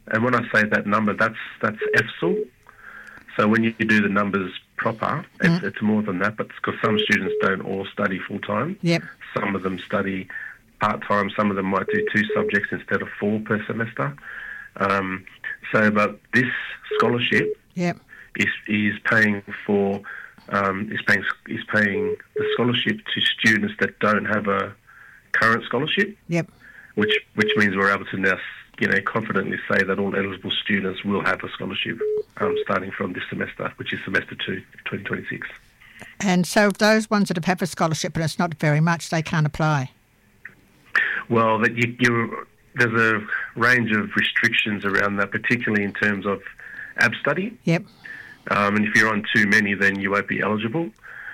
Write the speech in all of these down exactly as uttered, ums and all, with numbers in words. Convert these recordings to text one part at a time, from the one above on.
and when I say that number, that's that's F S L. So when you do the numbers proper, it's, mm. it's more than that, but because some students don't all study full-time. Yep. Some of them study part-time. Some of them might do two subjects instead of four per semester. Um, so, but this scholarship yep. is is paying for um, is paying is paying the scholarship to students that don't have a current scholarship. Yep. Which which means we're able to now, you know, confidently say that all eligible students will have a scholarship um, starting from this semester, which is semester two, twenty twenty-six. And so those ones that have had a scholarship, and it's not very much, they can't apply? Well, that you, you, there's a range of restrictions around that, particularly in terms of ab study. Yep. Um, and if you're on too many, then you won't be eligible.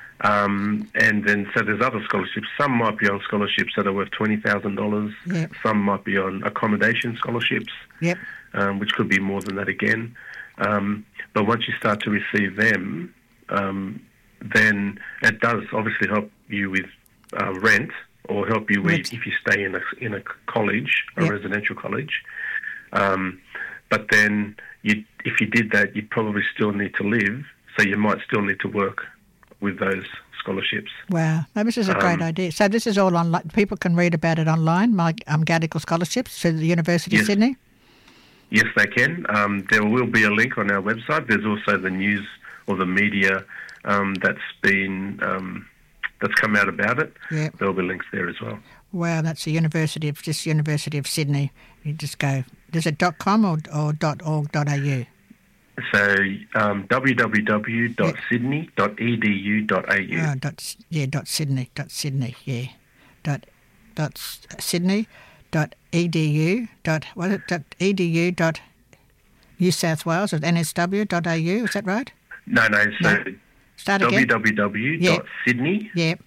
Um, and then, so there's other scholarships. Some might be on scholarships that are worth twenty thousand dollars. Yep. Some might be on accommodation scholarships, yep. um, which could be more than that again. Um, but once you start to receive them, um, then it does obviously help you with uh, rent, or help you with, if you stay in a, in a college, a yep. residential college. Um, but then you, if you did that, you'd probably still need to live, so you might still need to work with those scholarships. Wow, no, this is a great um, idea. So this is all online. People can read about it online, my um, Gadigal Scholarships to the University yes. of Sydney? Yes, they can. Um, there will be a link on our website. There's also the news or the media um, that's been um, that's come out about it. Yep. There will be links there as well. Wow, that's the University of just University of Sydney. You just go. Is it .com or or .org dot a u? So um, w w w dot sydney dot e d u dot a u. Oh, dot, yeah, dot Sydney, dot Sydney, yeah, dot dot Sydney, dot edu, dot what is it, dot edu, dot New South Wales, or N S W dot a u. Is that right? No, no. So no. Start again. w w w dot sydney. Yep.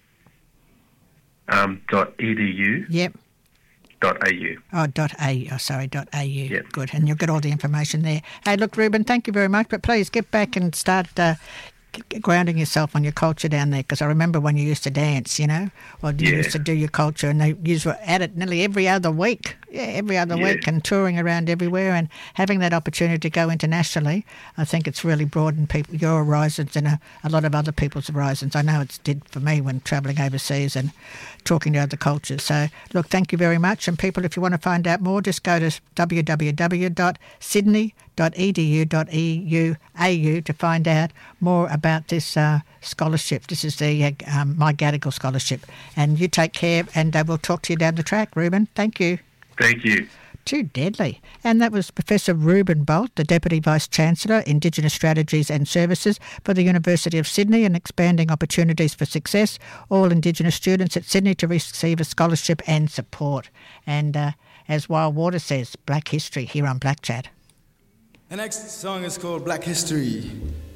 Um, dot edu. Yep. Dot au. Oh, dot au. Oh, sorry, dot au. Yep. Good, and you'll get all the information there. Hey, look, Ruben, thank you very much, but please get back and start uh, g- grounding yourself on your culture down there, because I remember when you used to dance, you know, or you yeah. used to do your culture, and they you were at it nearly every other week. Yeah, every other yeah. week, and touring around everywhere, and having that opportunity to go internationally, I think it's really broadened people, your horizons and a, a lot of other people's horizons. I know it did for me when travelling overseas and talking to other cultures. So, look, thank you very much. And people, if you want to find out more, just go to w w w dot sydney dot e d u dot e u a u to find out more about this uh, scholarship. This is the um, My Gadigal Scholarship. And you take care, and uh, we'll talk to you down the track, Ruben. Thank you. Thank you. Too deadly. And that was Professor Ruben Bolt, the Deputy Vice-Chancellor, Indigenous Strategies and Services for the University of Sydney, and expanding opportunities for success. All Indigenous students at Sydney to receive a scholarship and support. And uh, as Wild Water says, Black History here on Black Chat. The next song is called Black History.